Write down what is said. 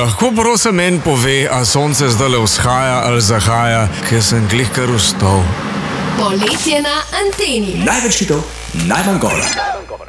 lahko prosim meni pove, a sonce zdajle vzhaja ali zahaja, ker sem glih kar vstal. Poletje na anteni. Največ hitov, najmanj govora.